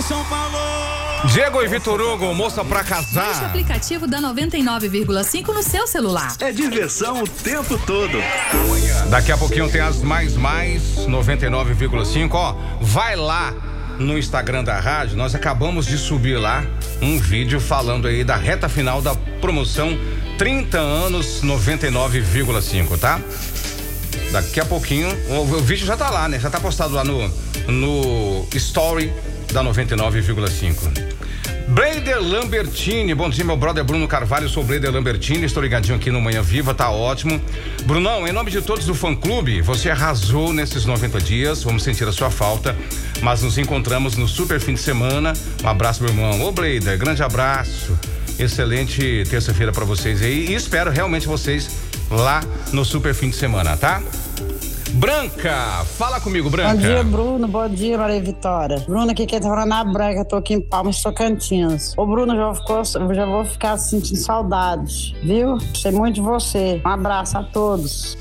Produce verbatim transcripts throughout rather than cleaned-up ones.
São Paulo! Diego e Vitor Hugo, moça pra casar. Baixe o aplicativo da noventa e nove vírgula cinco no seu celular. É diversão o tempo todo. Daqui a pouquinho tem as mais mais noventa e nove vírgula cinco. Ó, vai lá no Instagram da rádio. Nós acabamos de subir lá um vídeo falando aí da reta final da promoção trinta anos noventa e nove vírgula cinco, tá? Daqui a pouquinho, o, o vídeo já tá lá, né? Já tá postado lá no, no story da noventa e nove vírgula cinco. Breider Lambertini, bom dia, meu brother Bruno Carvalho, sou Breider Lambertini, estou ligadinho aqui no Manhã Viva, tá ótimo. Brunão, em nome de todos do fã-clube, você arrasou nesses noventa dias, vamos sentir a sua falta, mas nos encontramos no super fim de semana. Um abraço, meu irmão. Ô Breider, grande abraço, excelente terça-feira pra vocês aí e espero realmente vocês lá no super fim de semana, tá? Branca, fala comigo, Branca. Bom dia, Bruno. Bom dia, Maria Vitória. Bruno, aqui quem tá falando é a Branca. Tô aqui em Palmas, Tocantins. Ô, Bruno, já, ficou, já vou ficar sentindo saudade, viu? Sei muito de você. Um abraço a todos.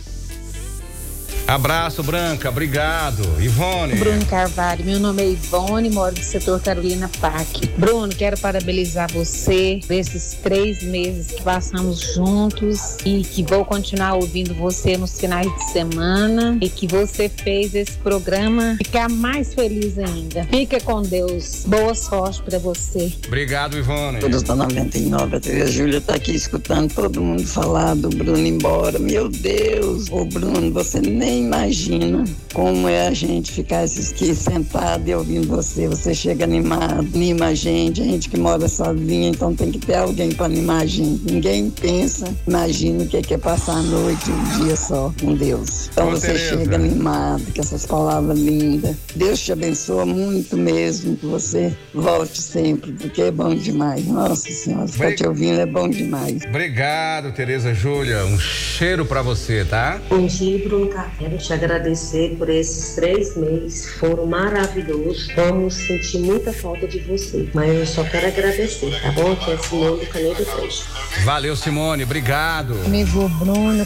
Abraço, Branca, obrigado. Ivone. Bruno Carvalho, meu nome é Ivone, moro no setor Carolina Parque. Bruno, quero parabenizar você por esses três meses que passamos juntos e que vou continuar ouvindo você nos finais de semana e que você fez esse programa ficar mais feliz ainda. Fica com Deus. Boa sorte pra você. Obrigado, Ivone. Todos da noventa e nove, a tia Júlia tá aqui escutando todo mundo falar do Bruno embora. Meu Deus, ô Bruno, você nem imagina como é a gente ficar aqui sentado e ouvindo você. Você chega animado, anima a gente, a gente que mora sozinha, então tem que ter alguém para animar a gente. Ninguém pensa, imagina o que é passar a noite, um dia só com Deus. Então com você Tereza. chega animado, com essas palavras lindas. Deus te abençoa muito mesmo, que você volte sempre, porque é bom demais. Nossa Senhora, ficar te ouvindo é bom demais. Obrigado, Tereza Júlia. Um cheiro pra você, tá? Bom dia, Bruno Carvalho. Quero te agradecer por esses três meses. Foram maravilhosos. Vamos sentir muita falta de você. Mas eu só quero agradecer, tá bom? Que é Simone do Canedo três. Valeu, Simone. Obrigado. Amigo Bruno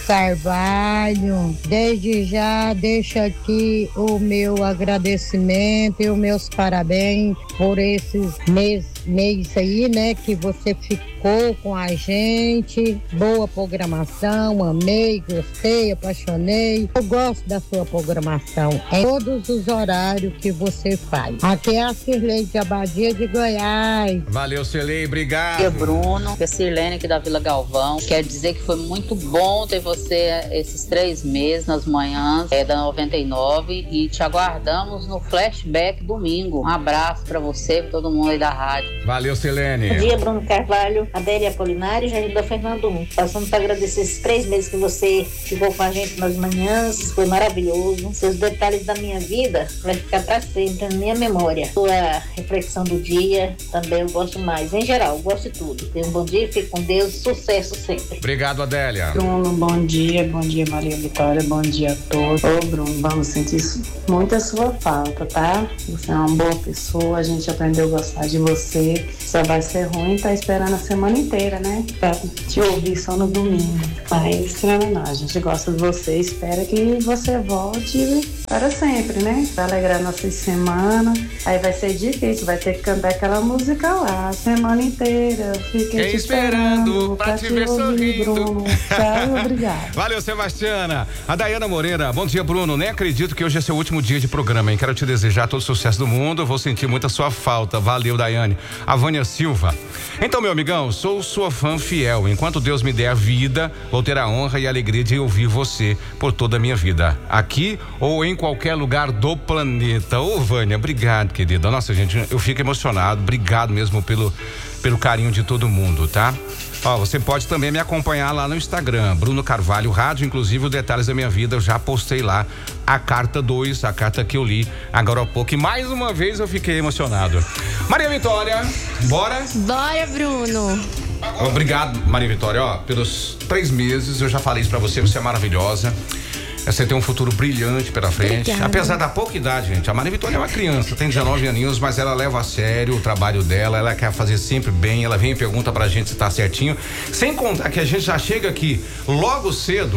Carvalho, desde já deixo aqui o meu agradecimento e os meus parabéns por esses meses mês aí, né, que você ficou com a gente. Boa programação, amei, gostei, apaixonei. Eu gosto da sua programação em todos os horários que você faz. Aqui é a Cirlei de Abadia de Goiás. Valeu, Cirlei, obrigado. Aqui é Bruno, que é Cirlene aqui da Vila Galvão. Quero dizer que foi muito bom ter você esses três meses nas manhãs é, da noventa e nove e te aguardamos no flashback domingo. Um abraço pra você, pra todo mundo aí da rádio. Valeu, Selene. Bom dia, Bruno Carvalho, Adélia Apolinário e Jair da Fernando. Passando para agradecer esses três meses que você ficou com a gente nas manhãs, foi maravilhoso. Seus detalhes da minha vida vai ficar para sempre na minha memória. Sua reflexão do dia também eu gosto mais. Em geral, eu gosto de tudo. Tenha um bom dia, fique com Deus, sucesso sempre. Obrigado, Adélia. Bruno, bom dia, bom dia, Maria Vitória, bom dia a todos. Ô, Bruno, vamos sentir muito a sua falta, tá? Você é uma boa pessoa, a gente aprendeu a gostar de você. Só vai ser ruim tá esperando a semana inteira, né? Pra te ouvir só no domingo. Mas não, a gente gosta de você, espera que você volte para sempre, né? Vai alegrar nossa semana. Aí vai ser difícil, vai ter que cantar aquela música lá a semana inteira. Fiquei te esperando pra te ver sorrindo. Bruno. Tchau, obrigado. Valeu, Sebastiana. A Dayana Moreira, bom dia, Bruno. Nem acredito que hoje é seu último dia de programa, hein? Quero te desejar todo o sucesso do mundo. Vou sentir muita sua falta. Valeu, Daiane. A Vânia Silva. Então, meu amigão, sou sua fã fiel. Enquanto Deus me der a vida, vou ter a honra e a alegria de ouvir você por toda a minha vida. Aqui ou em qualquer lugar do planeta. Ô, Vânia, obrigado, querida. Nossa, gente, eu fico emocionado. Obrigado mesmo pelo, pelo carinho de todo mundo, tá? Ó, você pode também me acompanhar lá no Instagram, Bruno Carvalho Rádio, inclusive os detalhes da minha vida, eu já postei lá a carta dois, a carta que eu li agora há pouco, e mais uma vez eu fiquei emocionado. Maria Vitória, bora? Bora, Bruno. Obrigado, Maria Vitória, ó, pelos três meses, eu já falei isso pra você, você é maravilhosa. Você tem um futuro brilhante pela frente. Obrigada. Apesar da pouca idade, gente. A Maria Vitória é uma criança, tem dezenove aninhos, mas ela leva a sério o trabalho dela. Ela quer fazer sempre bem. Ela vem e pergunta pra gente se tá certinho. Sem contar que a gente já chega aqui logo cedo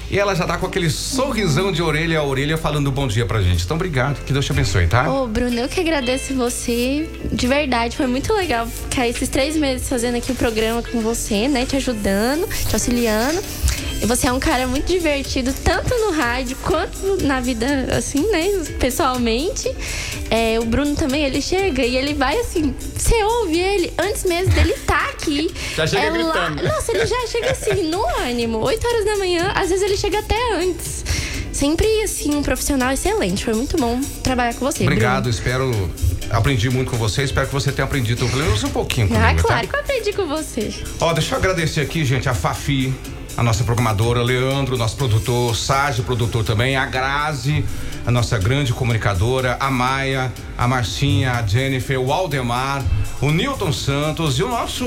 E ela já tá com aquele sorrisão de orelha a orelha falando bom dia pra gente. Então, obrigado, que Deus te abençoe, tá? Ô, Bruno, eu que agradeço você, de verdade, foi muito legal ficar esses três meses fazendo aqui o programa com você, né, te ajudando, te auxiliando. E você é um cara muito divertido, tanto no rádio quanto na vida, assim, né, pessoalmente. É, o Bruno também, ele chega e ele vai assim, você ouve ele antes mesmo dele estar aqui. Já chega é gritando. Lá, nossa, ele já chega assim, no ânimo, oito horas da manhã, às vezes ele chega até antes. Sempre, assim, um profissional excelente. Foi muito bom trabalhar com você, Obrigado, Bruno. espero... Aprendi muito com você, espero que você tenha aprendido pelo menos um pouquinho comigo, Ah, claro tá? que eu aprendi com você. Ó, deixa eu agradecer aqui, gente, a Fafi, a nossa programadora, Leandro, nosso produtor, Sage, produtor também, a Grazi, a nossa grande comunicadora, a Maia, a Marcinha, a Jennifer, o Aldemar, o Newton Santos e o nosso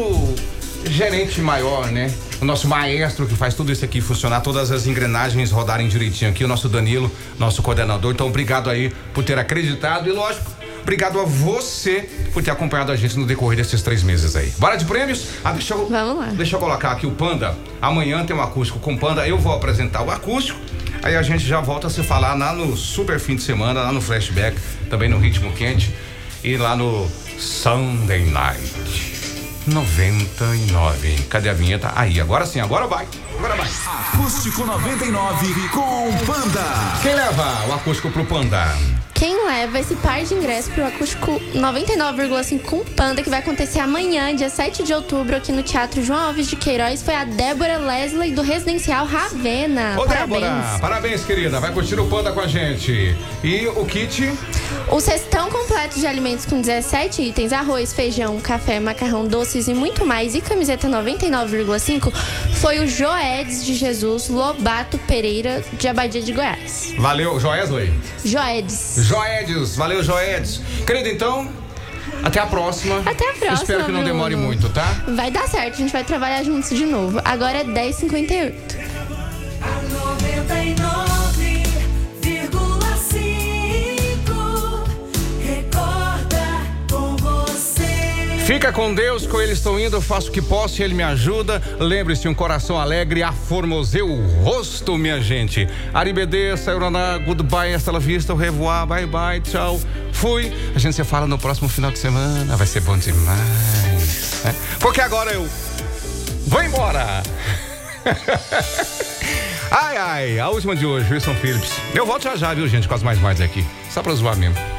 gerente maior, né? O nosso maestro que faz tudo isso aqui funcionar, todas as engrenagens rodarem direitinho aqui, o nosso Danilo, nosso coordenador. Então, obrigado aí por ter acreditado e, lógico, obrigado a você por ter acompanhado a gente no decorrer desses três meses aí. Bora de prêmios? Ah, deixa eu, Vamos lá. Deixa eu colocar aqui o Panda. Amanhã tem um acústico com Panda. Eu vou apresentar o acústico. Aí a gente já volta a se falar lá no super fim de semana, lá no Flashback, também no Ritmo Quente e lá no Sunday Night noventa e nove. Cadê a vinheta? Aí, agora sim, agora vai. Agora vai. Acústico noventa e nove com Panda. Quem leva o acústico pro Panda? Quem leva esse par de ingressos pro acústico noventa e nove vírgula cinco com Panda, que vai acontecer amanhã, dia sete de outubro, aqui no Teatro João Alves de Queiroz, foi a Débora Leslie, do Residencial Ravena. Ô, Parabéns. Débora, parabéns, querida. Vai curtir o Panda com a gente. E o kit? O cestão completo de alimentos com dezessete itens, arroz, feijão, café, macarrão, doces e muito mais, e camiseta noventa e nove vírgula cinco, foi o Joedes de Jesus Lobato Pereira, de Abadia de Goiás. Valeu, Joesley. Joedes. Joedes, valeu, Joedes. Querido, então, até a próxima. Até a próxima, Espero que não Bruno. demore muito, tá? Vai dar certo, a gente vai trabalhar juntos de novo. Agora é dez e cinquenta e oito. noventa e nove vírgula cinco Recorda com você. Fica com Deus, com ele estou indo, eu faço o que posso e ele me ajuda. Lembre-se, um coração alegre aformoseia o rosto, minha gente. Aribedê, sayonara, goodbye, hasta la vista, au revoir, bye bye, tchau. Fui. A gente se fala no próximo final de semana, vai ser bom demais, né? Porque agora eu vou embora. Ai, ai, a última de hoje, Wilson Phillips. Eu volto já já, viu, gente, com as mais mais aqui. Só pra zoar mesmo.